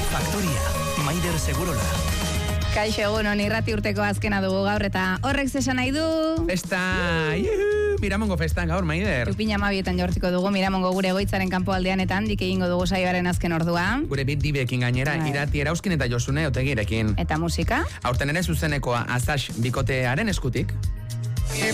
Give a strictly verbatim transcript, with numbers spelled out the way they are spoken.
Faktoria, Maider Segurola. Kaixo egunon, irrati urteko azkena dugu gaur eta horrek zesan nahi du... Festa, yuhu, Miramongo festa gaur, Maider. Tupina mabietan jortziko dugu, Miramongo gure goitzaren kanpoaldean eta handik egingo dugu saioaren azken ordua. Gure bit dibekin gainera, Bai. Irati Erauskin eta Josune Otegirekin. Eta musika? Aurten ere zuzenekoa Azax bikotearen eskutik.